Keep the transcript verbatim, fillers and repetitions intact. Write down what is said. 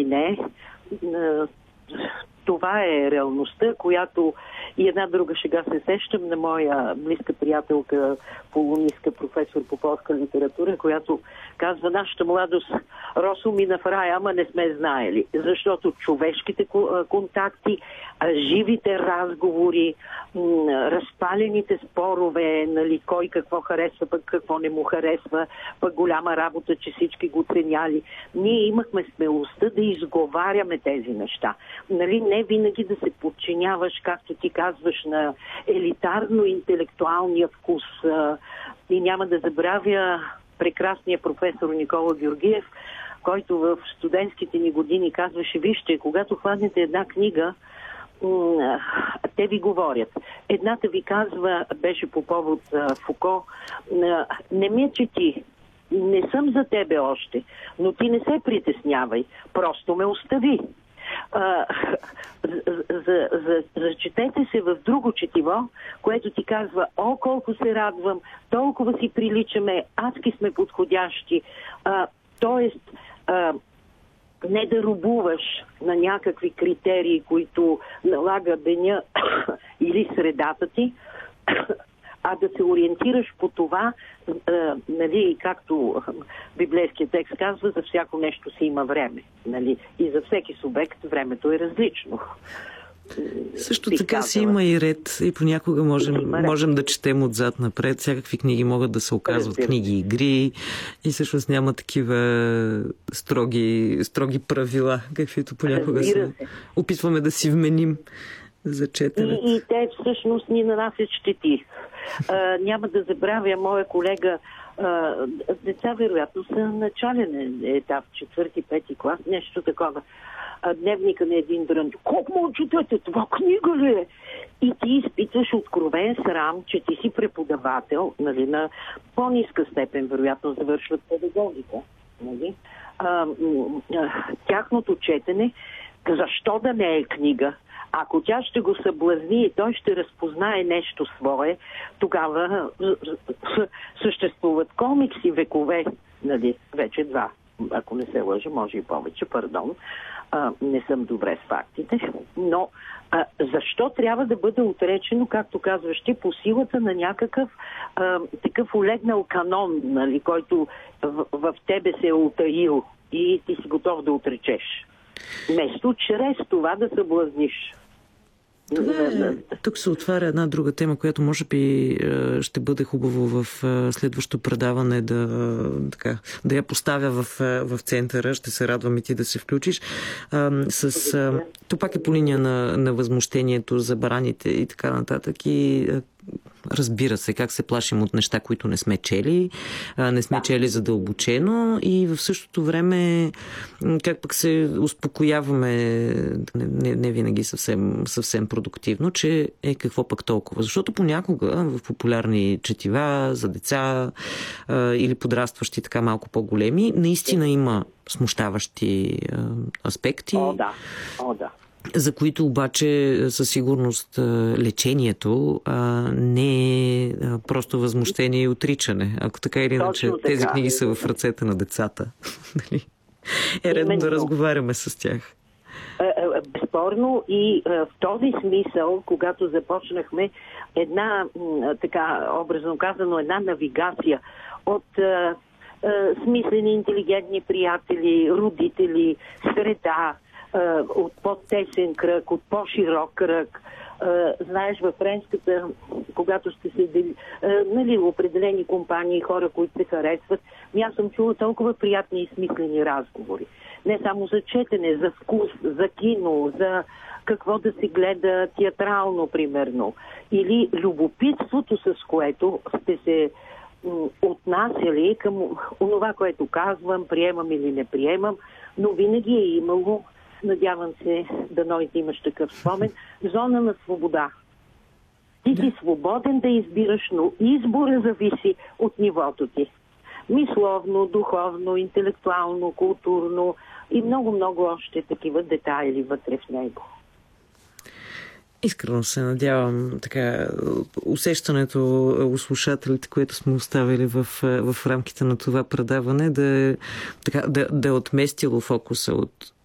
не. Това е реалността, която и една друга шега се сещам на моя близка приятелка, полунистка, професор по полска литература, която казва: нашата младост Росо мина в рая, ама не сме знаели. Защото човешките контакти, живите разговори, разпалените спорове, нали, кой какво харесва, пък какво не му харесва, пък голяма работа, че всички го ценяли. Ние имахме смелостта да изговаряме тези неща. Нали, не винаги да се подчиняваш, както ти казваш, на елитарно-интелектуалния вкус. И няма да забравя прекрасния професор Никола Георгиев, който в студентските ни години казваше: вижте, когато хванете една книга, те ви говорят. Едната ви казва, беше по повод Фуко: не ме чети, не съм за тебе още, но ти не се притеснявай, просто ме остави. За, за, зачетете се в друго четиво, което ти казва: о, колко се радвам, толкова си приличаме, адски сме подходящи. А, тоест, а, не да рубуваш на някакви критерии, които налага деня или средата ти, а да се ориентираш по това, а, нали, както библейският текст казва, за всяко нещо си има време. Нали, и за всеки субект времето е различно. Също така казала. Си има и ред и понякога можем, можем да четем отзад напред. Всякакви книги могат да се оказват книги игри и всъщност няма такива строги, строги правила, каквито понякога се опитваме да си вменим за четене. И, и те всъщност ни нанасят щети. А, няма да забравя моя колега, а, деца вероятно са начален етап, четвърти, пети клас, нещо такова. А, дневника на един дрън. Колко му четете? Това книга ли е? И ти изпитваш откровен срам, че ти си преподавател, нали, на по-ниска степен, вероятно завършват педагогика. Нали? А, тяхното четене, защо да не е книга? Ако тя ще го съблазни и той ще разпознае нещо свое, тогава съществуват комикси векове, нали, вече два, ако не се лъжа, може и повече, пардон, а, не съм добре с фактите, но а, защо трябва да бъде отречено, както казваш ти, по силата на някакъв а, такъв олегнал канон, нали, който в, в тебе се е утаил и ти си готов да отречеш. Вместо чрез това да съблазниш. Това е, тук се отваря една друга тема, която може би ще бъде хубаво в следващото предаване да, така, да я поставя в, в центъра. Ще се радвам и ти да се включиш. С, то пак е по линия на, на възмущението за бараните и така нататък. И разбира се, как се плашим от неща, които не сме чели, не сме чели задълбочено и в същото време как пък се успокояваме, не, не винаги съвсем, съвсем продуктивно, че е какво пък толкова. Защото понякога в популярни четива за деца или подрастващи така малко по-големи, наистина има смущаващи аспекти. О, да. О, да. За които обаче със сигурност лечението а, не е а, просто възмущение и отричане. Ако така или иначе тези книги са в ръцете на децата. Е редно Именно. да разговаряме с тях. Безспорно и в този смисъл, когато започнахме една, така образно казано, една навигация от а, а, смислени, интелигентни приятели, родители, среда, от по-тесен кръг, от по-широк кръг. Знаеш, във френската, когато ще се дели, нали, определени компании, хора, които се харесват, аз съм чула толкова приятни и смислени разговори. Не само за четене, за вкус, за кино, за какво да се гледа театрално, примерно. Или любопитството, с което сте се отнасяли към онова, което казвам, приемам или не приемам, но винаги е имало, надявам се, дано и ти имаш такъв спомен, зона на свобода. Ти си свободен да избираш, но избора зависи от нивото ти. Мисловно, духовно, интелектуално, културно и много-много още такива детайли вътре в него. Искрено се надявам така усещането у слушателите, което сме оставили в, в рамките на това предаване, да, така, да, да е отместило фокуса от